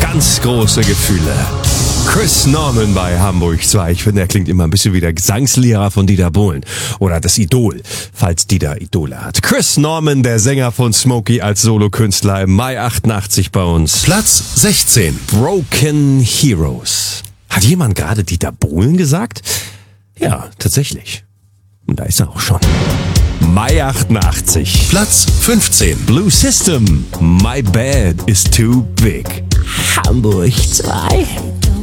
ganz große Gefühle. Chris Norman bei Hamburg 2. Ich finde, er klingt immer ein bisschen wie der Gesangslehrer von Dieter Bohlen. Oder das Idol, falls Dieter Idole hat. Chris Norman, der Sänger von Smokey als Solokünstler im Mai 88 bei uns. Platz 16. Broken Heroes. Hat jemand gerade Dieter Bohlen gesagt? Ja, tatsächlich. Und da ist er auch schon. Mai 88. Platz 15. Blue System. My Bed is Too Big. Hamburg 2.